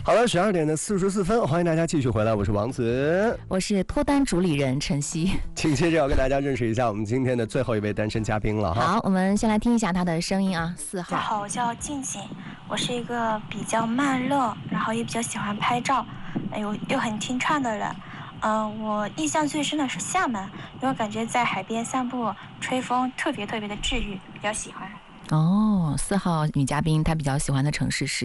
好了，12:44，欢迎大家继续回来，我是王子， 我是脱单主理人晨曦。 紧接着要跟大家认识一下我们今天的最后一位单身嘉宾了哈。 好，我们先来听一下他的声音啊，4号。 大家好，我叫静静，我是一个比较慢热，然后也比较喜欢拍照，又很听唱的人。我印象最深的是厦门，因为感觉在海边散步、吹风特别的治愈，比较喜欢。 哦，4号女嘉宾她比较喜欢的城市是